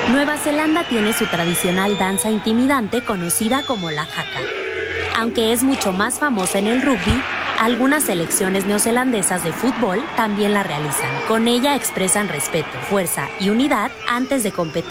Nueva Zelanda tiene su tradicional danza intimidante conocida como la haka. Aunque es mucho más famosa en el rugby, algunas selecciones neozelandesas de fútbol también la realizan. Con ella expresan respeto, fuerza y unidad antes de competir.